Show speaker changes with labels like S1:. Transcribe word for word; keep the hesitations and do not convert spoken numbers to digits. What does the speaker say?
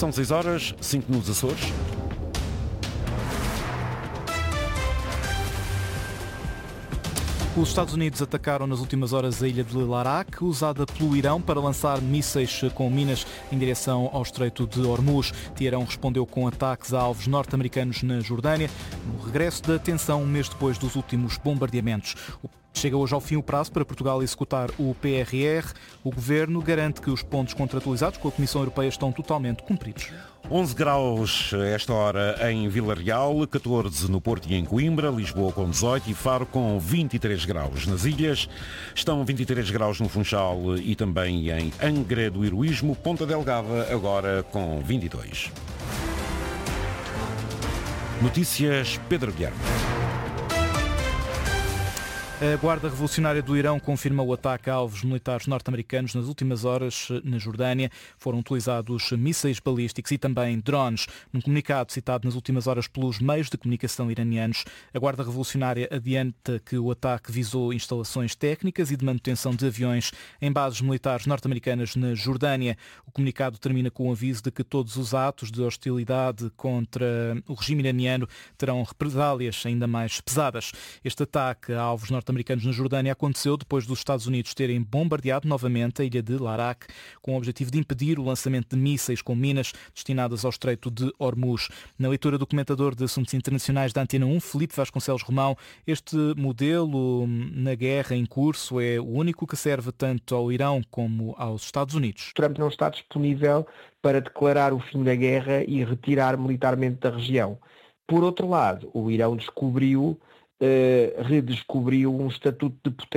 S1: São seis horas, cinco nos Açores.
S2: Os Estados Unidos atacaram nas últimas horas a ilha de Larak, usada pelo Irão para lançar mísseis com minas em direção ao Estreito de Hormuz. Teherão respondeu com ataques a alvos norte-americanos na Jordânia, no regresso da tensão um mês depois dos últimos bombardeamentos. Chega hoje ao fim o prazo para Portugal executar o P R R. O Governo garante que os pontos contratualizados com a Comissão Europeia estão totalmente cumpridos.
S1: onze graus a esta hora em Vila Real, catorze no Porto e em Coimbra, Lisboa com dezoito e Faro com vinte e três graus. Nas ilhas estão vinte e três graus no Funchal e também em Angra do Heroísmo, Ponta Delgada agora com vinte e dois. Notícias Pedro Guilherme.
S2: A Guarda Revolucionária do Irão confirma o ataque a alvos militares norte-americanos nas últimas horas na Jordânia. Foram utilizados mísseis balísticos e também drones. Num comunicado citado nas últimas horas pelos meios de comunicação iranianos, a Guarda Revolucionária adianta que o ataque visou instalações técnicas e de manutenção de aviões em bases militares norte-americanas na Jordânia. O comunicado termina com o aviso de que todos os atos de hostilidade contra o regime iraniano terão represálias ainda mais pesadas. Este ataque a alvos norte-americanos americanos na Jordânia aconteceu depois dos Estados Unidos terem bombardeado novamente a ilha de Larak com o objetivo de impedir o lançamento de mísseis com minas destinadas ao Estreito de Hormuz. Na leitura do comentador de assuntos internacionais da Antena um, Filipe Vasconcelos Romão, este modelo na guerra em curso é o único que serve tanto ao Irão como aos Estados Unidos.
S3: Trump não está disponível para declarar o fim da guerra e retirar militarmente da região. Por outro lado, o Irão descobriu Uh, redescobriu um estatuto de potência